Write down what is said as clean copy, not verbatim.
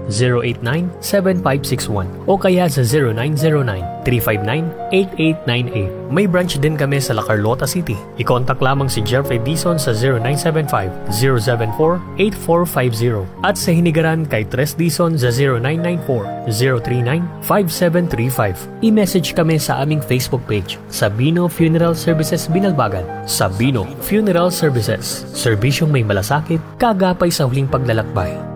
0917-561 o kaya sa 0909-359-8898. May branch din kami sa La Carlota City. I-contact lamang si Jeff Edison sa 0975-074-8450 at sa Hinigaran kay Tres Dison sa 0994-039-5735. I-message kami sa aming Facebook page, Sabino Funeral Services Binalbagan. Sabino Funeral Services, serbisyong may malasakit, kagapay sa huling paglalakbay.